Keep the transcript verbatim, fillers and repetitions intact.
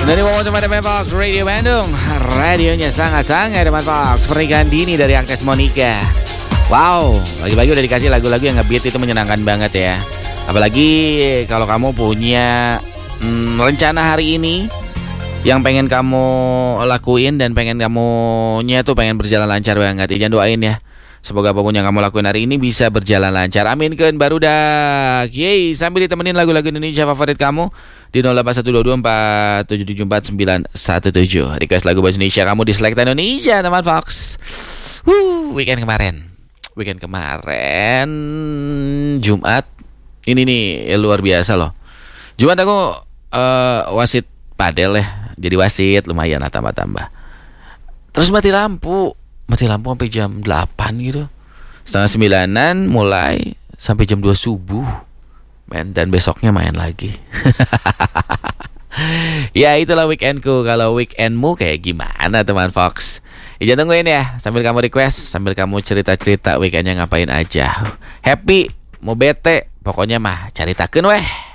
Dari Wawan sama teman Fox Radio Bandung, radionya sangat-sangat teman Fox. Pernikahan dini dari Angkes Monica. Wow, lagi-lagi udah dikasih lagu-lagu yang ngebeat, itu menyenangkan banget ya. Apalagi kalau kamu punya hmm, rencana hari ini yang pengen kamu lakuin dan pengen kamunya tuh pengen berjalan lancar banget. Jangan doain ya, semoga apapun yang kamu lakuin hari ini bisa berjalan lancar. Aminkan barudak. Yeay, sambil ditemenin lagu-lagu Indonesia favorit kamu di nol delapan satu dua dua empat tujuh tujuh empat sembilan satu tujuh. Request lagu bahasa Indonesia kamu di Selekta Indonesia, teman Fox. Wuh, weekend kemarin. Weekend kemarin Jumat. Ini nih luar biasa loh. Jumat aku uh, wasit padel ya. Jadi wasit lumayan lah, tambah-tambah. Terus mati lampu. Mati lampu sampai jam delapan gitu. Setengah sembilanan mulai sampai jam dua subuh. Men, dan besoknya main lagi. Ya itulah weekendku. Kalau weekendmu kayak gimana teman Fox? Ya jangan tungguin ya, sambil kamu request, sambil kamu cerita-cerita weekendnya ngapain aja. Happy, mau bete, pokoknya mah caritakeun weh.